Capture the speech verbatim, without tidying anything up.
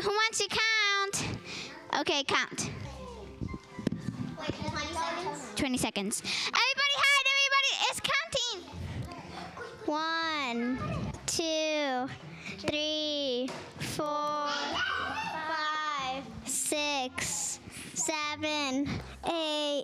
who wants to count? Okay, count. Wait, twenty seconds? twenty seconds. Everybody hide, everybody is counting. One, two, three, four, five, six, seven, eight.